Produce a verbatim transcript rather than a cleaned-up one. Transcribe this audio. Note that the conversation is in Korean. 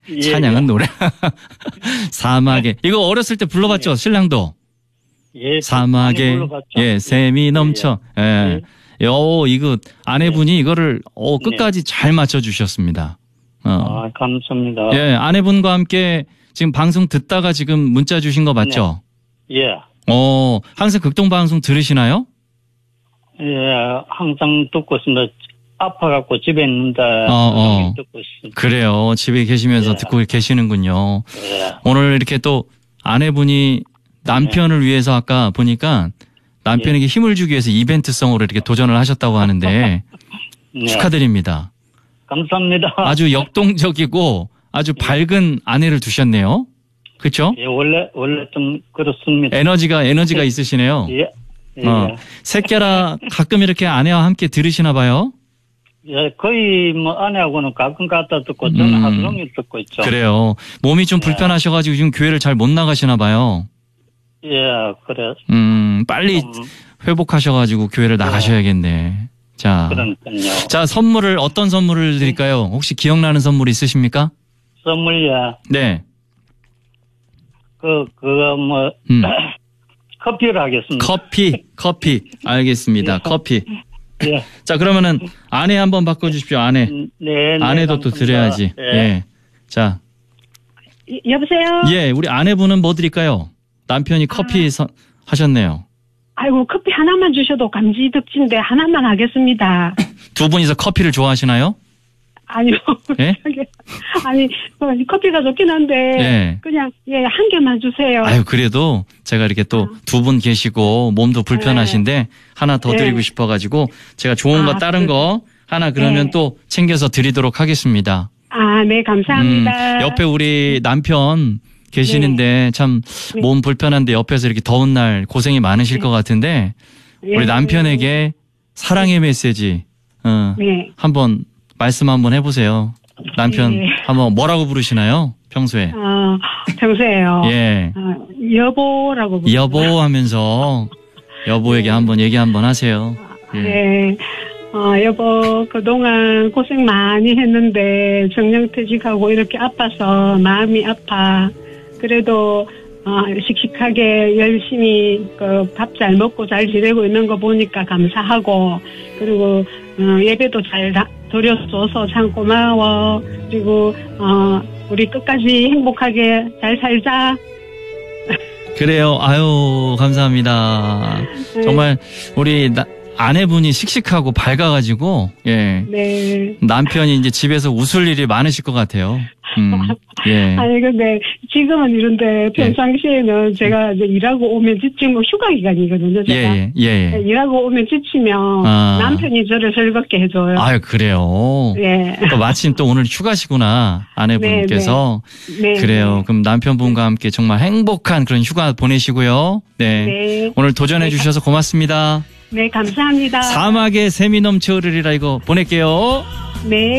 예, 찬양은 예. 노래. 사막에. 이거 어렸을 때 불러봤죠? 예. 신랑도. 예, 사막에, 많이 불러봤죠. 예, 샘이 넘쳐. 예. 예. 어, 이거, 아내분이 이거를, 어, 끝까지 잘 맞춰주셨습니다. 어. 아, 감사합니다. 예, 아내분과 함께 지금 방송 듣다가 지금 문자 주신 거 맞죠? 예. 어, 항상 극동방송 들으시나요? 예, 항상 듣고 있습니다. 아파갖고 집에 있는데 어, 어. 듣고 있습니다. 그래요. 집에 계시면서 예. 듣고 계시는군요. 예. 오늘 이렇게 또 아내분이 남편을 위해서 아까 보니까 남편에게 힘을 주기 위해서 이벤트성으로 이렇게 도전을 하셨다고 하는데 네. 축하드립니다. 감사합니다. 아주 역동적이고 아주 밝은 아내를 두셨네요. 그렇죠? 예, 원래 원래 좀 그렇습니다. 에너지가 에너지가 있으시네요. 예. 예. 어. 새끼라 가끔 이렇게 아내와 함께 들으시나 봐요. 예, 거의 뭐 아내하고는 가끔 갖다 듣고 저는 음. 하루 종일 듣고 있죠. 그래요. 몸이 좀 예. 불편하셔가지고 지금 교회를 잘 못 나가시나 봐요. 예, 그래. 음, 빨리 음, 회복하셔가지고 교회를 나가셔야겠네. 자, 그러니까요. 자 선물을 어떤 선물을 드릴까요? 혹시 기억나는 선물 있으십니까? 선물이야. 네. 그 그거 뭐 음. 커피를 하겠습니다. 커피, 커피. 알겠습니다. 예. 커피. 예. 자, 그러면은 아내 한번 바꿔주십시오. 아내. 음, 네, 네, 아내도 또 감사합니다. 드려야지. 예. 예. 자, 여보세요? 예, 우리 아내분은 뭐 드릴까요? 남편이 커피 선, 하셨네요. 아이고, 커피 하나만 주셔도 감지덕진데 하나만 하겠습니다. 두 분이서 커피를 좋아하시나요? 아니요. 예? 아니, 어, 커피가 좋긴 한데, 예. 그냥, 예, 한 개만 주세요. 아유, 그래도 제가 이렇게 또 두 분 계시고 몸도 불편하신데 하나 더 네. 드리고 싶어가지고 제가 좋은 거 아, 다른 거 하나 그러면 네. 또 챙겨서 드리도록 하겠습니다. 아, 네, 감사합니다. 음, 옆에 우리 남편 계시는데 참 몸 불편한데 옆에서 이렇게 더운 날 고생이 많으실 것 같은데 예. 우리 남편에게 사랑의 메시지 어, 네. 한번 말씀 한번 해보세요. 남편 네. 한번 뭐라고 부르시나요? 평소에. 어, 평소에요. 예. 어, 여보라고. 부르죠. 여보 하면서 여보에게 한번 얘기 한번 하세요. 예. 네. 어, 여보, 그동안 고생 많이 했는데, 정년퇴직하고 이렇게 아파서 마음이 아파. 그래도, 어, 씩씩하게 열심히, 그, 밥 잘 먹고 잘 지내고 있는 거 보니까 감사하고, 그리고, 어, 예배도 잘 다, 드려줘서 참 고마워. 그리고, 어, 우리 끝까지 행복하게 잘 살자. 그래요. 아유, 감사합니다. 네. 정말 우리 나, 아내분이 씩씩하고 밝아가지고, 예. 네. 남편이 이제 집에서 웃을 일이 많으실 것 같아요. 음, 예. 아니, 근데 지금은 이런데 평상시에는 제가 이제 일하고 오면 지금 뭐 휴가 기간이거든요, 예, 제가. 예, 예, 예. 일하고 오면 지치면 아. 남편이 저를 즐겁게 해줘요. 아유, 그래요. 예. 또 마침 또 오늘 휴가시구나, 아내분께서. 네. 그래요. 그럼 남편분과 함께 정말 행복한 그런 휴가 보내시고요. 네. 네. 오늘 도전해 주셔서 고맙습니다. 네, 감사합니다. 사막에 샘이 넘쳐 흐르리라 이거 보낼게요. 네.